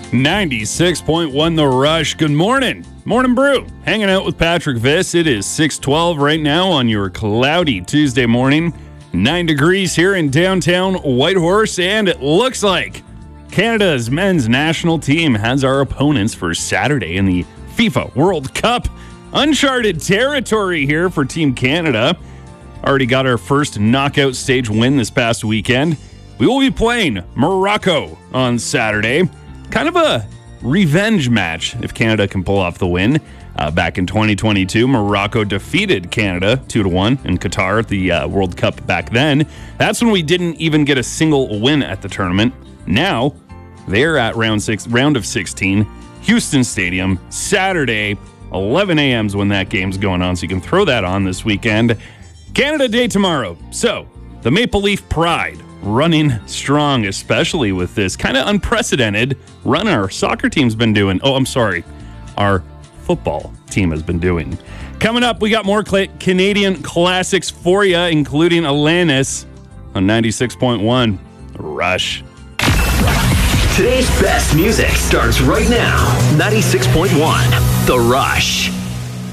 96.1 The Rush. Good morning. Morning Brew. Hanging out with Patrick Viss. It is 6:12 right now on your cloudy Tuesday morning. 9 degrees here in downtown Whitehorse, and it looks like Canada's men's national team has our opponents for Saturday in the FIFA World Cup. Uncharted territory here for Team Canada. Already got our first knockout stage win this past weekend. We will be playing Morocco on Saturday. Kind of a revenge match if Canada can pull off the win. Back in 2022, Morocco defeated Canada 2-1 in Qatar at the World Cup back then. That's when we didn't even get a single win at the tournament. Now, they're at round of 16, Houston Stadium, Saturday, 11 a.m. is when that game's going on, so you can throw that on this weekend. Canada Day tomorrow. So, the Maple Leaf Pride running strong, especially with this kind of unprecedented run our soccer team's been doing. Our football team has been doing. Coming up, we got more Canadian classics for you, including Alanis on 96.1 Rush. Today's best music starts right now. 96.1 The Rush.